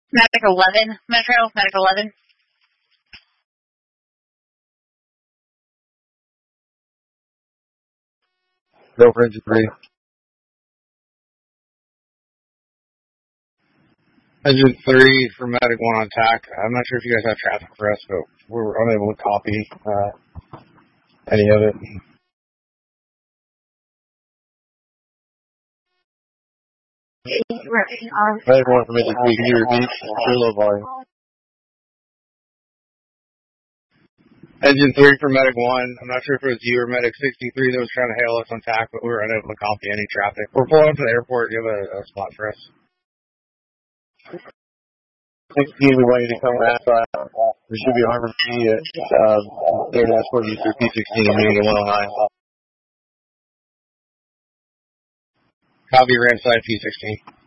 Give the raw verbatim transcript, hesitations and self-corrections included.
Medic eleven, Metro, Medic eleven. Go for engine three. Engine three for Medic one on tack. I'm not sure if you guys have traffic for us, but we're unable to copy uh, any of it. Medic one from engine three, can you repeat? Pretty low volume. Engine three for Medic one. I'm not sure if it was you or Medic sixty-three that was trying to hail us on tack, but we were unable to copy any traffic. We're pulling up to the airport. Do you have a, a spot for us? sixteen, we want you to come back. Uh, there should be a Harbor P at uh, there to escort you through P sixteen and meeting at one oh nine. Copy, ramp side P sixteen.